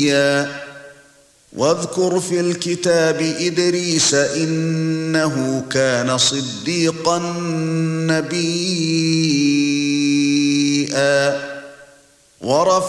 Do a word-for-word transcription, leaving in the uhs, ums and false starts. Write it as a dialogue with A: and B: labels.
A: صبيا واذكر في الكتاب إدريس إنه كان صديقا نبيا ورفع